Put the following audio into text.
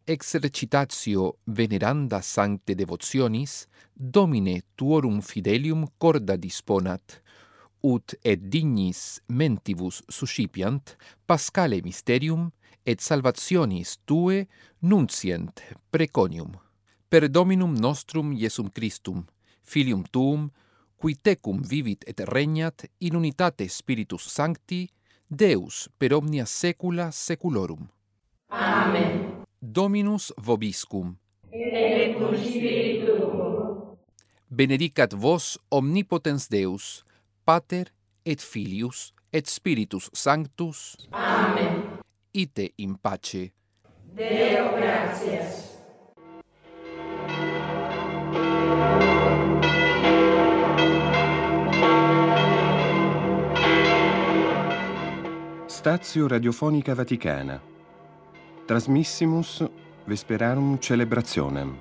exercitatio veneranda sancte devotionis, Domine tuorum fidelium corda disponat, ut et dignis mentibus suscipiant Paschale mysterium et salvationis tue nuncient preconium. Per Dominum nostrum Iesum Christum, Filium tuum, qui tecum vivit et regnat in unitate Spiritus Sancti, Deus per omnia saecula saeculorum. Amen. Dominus vobiscum. Et cum spiritu tuo. Benedicat vos omnipotens Deus, Pater et Filius et Spiritus Sanctus. Amen. Ite in pace. Deo gratias. Statio Radiofonica Vaticana. Transmissimus Vesperarum Celebrationem.